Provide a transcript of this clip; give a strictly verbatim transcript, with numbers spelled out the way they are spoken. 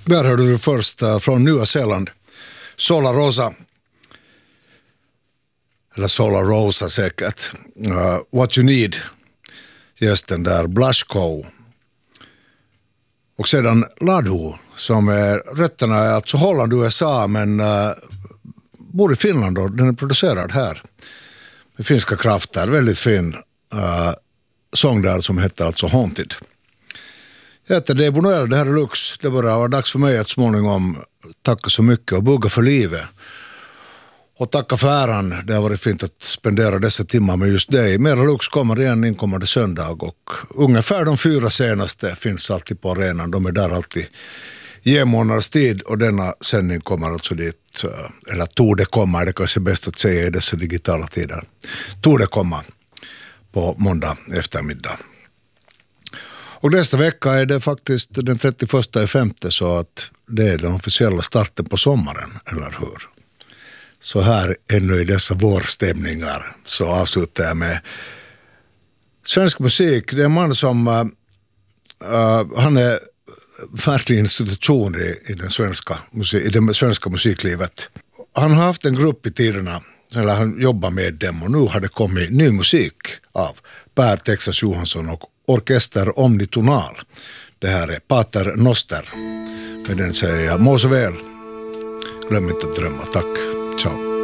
Där hörde du först uh, från Nya Zeeland, Solar Rosa. Eller Solar Rosa säkert. Uh, What You Need. Gästen där, Blushko. Och sedan Ladhu, som är rötterna är alltså Holland, U S A, men uh, bor i Finland och den är producerad här. Med finska krafter, väldigt fin uh, sång där som heter alltså Haunted. Jag heter Debo Noel, det här är Lux. Det börjar vara dags för mig att småningom tacka så mycket och bugga för livet. Och tacka för äran. Det har varit fint att spendera dessa timmar med just dig. Mera Lux kommer igen inkommande söndag och ungefär de fyra senaste finns alltid på arenan. De är där alltid i en månads tid och denna sändning kommer alltså dit, eller torde komma, det kanske är bäst att säga i dessa digitala tider. Torde komma på måndag eftermiddag. Och nästa vecka är det faktiskt den trettioförsta i femte, så att det är den officiella starten på sommaren, eller hur? Så här ännu i dessa vårstämningar så avslutar jag med svensk musik. Det är en man som uh, uh, han är verklig institution i, i, den svenska musik, i det svenska musiklivet. Han har haft en grupp i tiderna, eller han jobbar med dem, och nu har det kommit ny musik av Per Texas Johansson och orkester Omnitonal. Det här är Pater Noster. Med den säger jag må så väl. Glöm inte att drömma. Tack. Ciao.